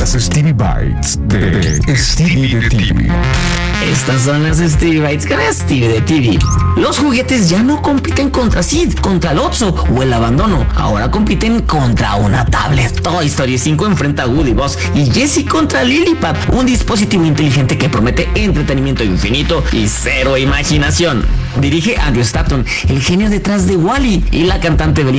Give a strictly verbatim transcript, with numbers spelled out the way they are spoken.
Las Stevie Bites de Stevie de T V. Estas son las Stevie Bites con Stevie de T V. Los juguetes ya no compiten contra Sid, contra el Otso o el abandono. Ahora compiten contra una tablet. Toy Story cinco enfrenta a Woody, Buzz y Jessie contra Lilliput, un dispositivo inteligente que promete entretenimiento infinito y cero imaginación. Dirige Andrew Stanton, el genio detrás de Wall-E, y la cantante Belinda